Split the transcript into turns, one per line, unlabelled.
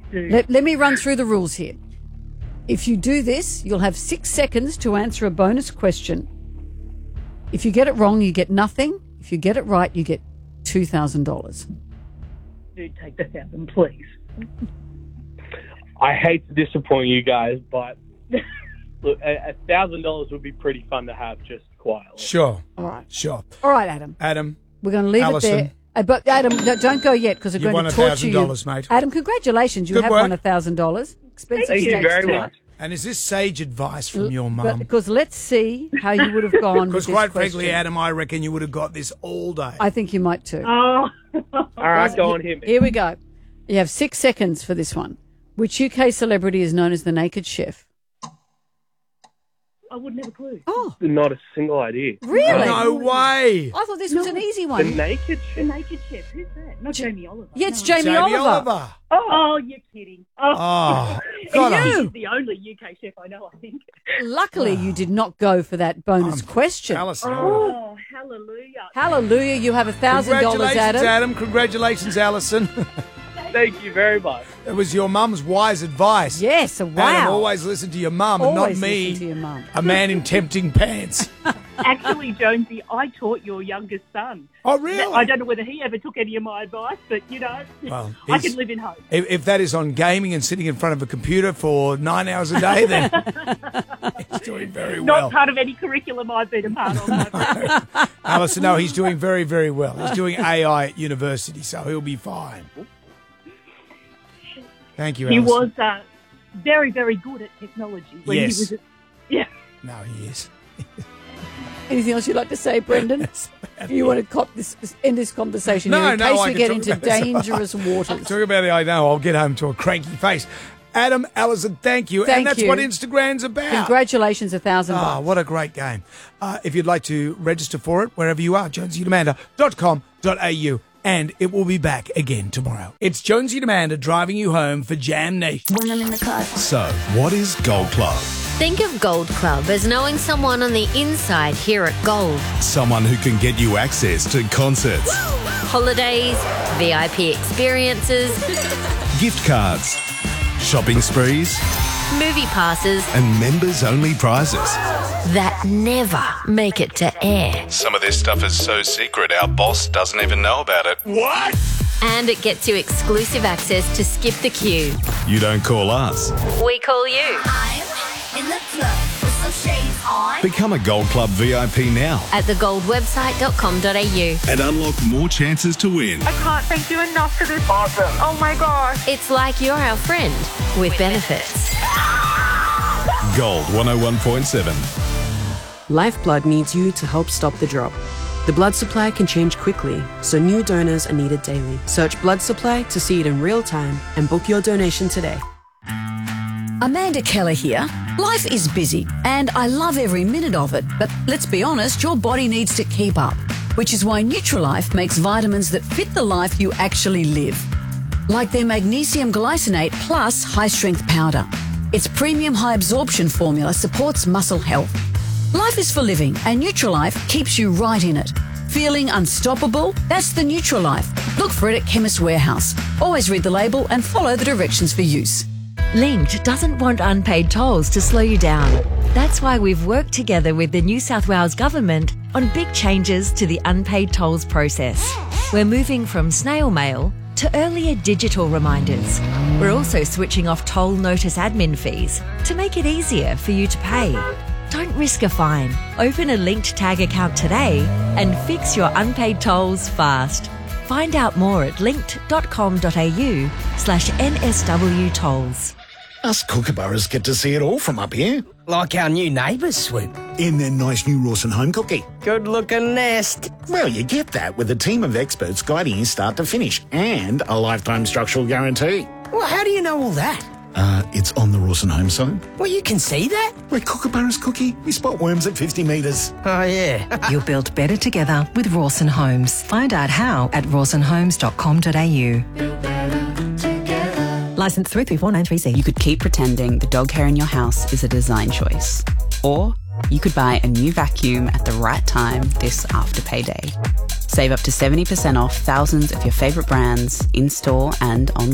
Let me run through the rules here. If you do this, you'll have 6 seconds to answer a bonus question. If you get it wrong, you get nothing. If you get it right, you get $2,000.
Do take the 1,000, please.
I hate to disappoint you guys, but look, $1,000 would be pretty fun to have just quietly.
Sure.
All right.
Sure.
All right, Adam.
Adam.
We're going to leave
Alison.
it there. But Adam, don't go yet because we're
You
going
won
to torture you.
$1,000, mate.
Adam, congratulations. You
Good
have
work.
won $1,000. Expensive
Thank you
stakes
very
too.
much.
And is this sage advice from your mum?
Because let's see how you would have gone with
Because
this
quite
question.
frankly, Adam, I reckon you would have got this all day.
I think you might too.
Oh,
All right, go on, hit me.
Here we go. You have 6 seconds for this one. Which UK celebrity is known as the Naked Chef?
I wouldn't have a clue.
Oh,
Not a single idea.
really?
No way.
I thought this was an easy
The
one.
Naked
The
Chef.
Naked Chef, who's that? Not Jamie Oliver.
Yeah, it's
No.
Jamie Oliver.
Oh, you're kidding.
Oh, God.
You.
He's the only UK chef I know, I think.
Luckily, you did not go for that bonus question.
Alison.
Oh, hallelujah.
Hallelujah, you have $1,000,
Congratulations,
Adam.
Adam. Congratulations, Alison.
Thank you very much.
It was your mum's wise advice.
Yes, wow.
Adam, always listen to your mum and not
Always
me,
listen to your mum.
a man in tempting pants.
Actually, Jonesy, I taught your youngest son.
Oh, really?
I don't know whether he ever took any of my advice, but,
Well,
I
he's-
can live in hope.
If that is on gaming and sitting in front of a computer for 9 hours a day, then he's doing very
Not
well.
part of any curriculum I've been a part of. my friend.
Alison, no, he's doing very, very well. He's doing AI at university, so he'll be fine. Thank you,
He
Alison.
was very, very good at technology. When
Yes.
He was yeah.
No, he is.
Anything else you'd like to say, Brendan? You want to end this conversation
No,
here in
no,
case
I
we
can
get
talk
into
about this.
dangerous waters.
Talk about it, I know. I'll get home to a cranky face. Adam, Alison, thank you.
Thank
and that's
you.
what Instagram's about.
Congratulations, $1,000.
Ah, what a great game. If you'd like to register for it, wherever you are, jonesyandamanda.com.au. And it will be back again tomorrow. It's Jonesy and Amanda driving you home for Jam Nation.
When I'm in the car.
So, what is Gold Club?
Think of Gold Club as knowing someone on the inside here at Gold.
Someone who can get you access to concerts,
Holidays, VIP experiences,
gift cards, shopping sprees,
movie passes
and members-only prizes.
that never make it to air.
Some of this stuff is so secret our boss doesn't even know about it.
What?
And it gets you exclusive access to skip the queue.
You don't call us.
We call you.
I'm in the club with some shades on.
Become a Gold Club VIP now
At thegoldwebsite.com.au.
and unlock more chances to win.
I can't thank you enough for this. Awesome. Oh my gosh.
It's like you're our friend with benefits.
Gold 101.7.
Lifeblood needs you to help stop the drop. The blood supply can change quickly, so new donors are needed daily. Search blood supply to see it in real time and book your donation today.
Amanda Keller here. Life is busy and I love every minute of it, but let's be honest, your body needs to keep up, which is why Nutrilife makes vitamins that fit the life you actually live. Like their magnesium glycinate plus high-strength powder. Its premium high-absorption formula supports muscle health. Life is for living and Nutrilife keeps you right in it. Feeling unstoppable? That's the Nutrilife. Look for it at Chemist Warehouse. Always read the label and follow the directions for use.
Linked doesn't want unpaid tolls to slow you down. That's why we've worked together with the New South Wales Government on big changes to the unpaid tolls process. We're moving from snail mail to earlier digital reminders. We're also switching off toll notice admin fees to make it easier for you to pay. Don't risk a fine. Open a Linked Tag account today and fix your unpaid tolls fast. Find out more at linked.com.au/NSW tolls.
Us kookaburras get to see it all from up here.
Like our new neighbours, Swoop.
In their nice new Rawson home cookie.
Good-looking nest.
Well, you get that with a team of experts guiding you start to finish and a lifetime structural guarantee.
Well, how do you know all that?
It's on the Rawson home site.
Well, you can see that?
Where kookaburras cookie, we spot worms at 50 metres.
Oh, yeah.
You'll build better together with Rawson Homes. Find out how at rawsonhomes.com.au. Licence 334993C.
You could keep pretending the dog hair in your house is a design choice. Or you could buy a new vacuum at the right time this after payday. Save up to 70% off thousands of your favourite brands in-store and online.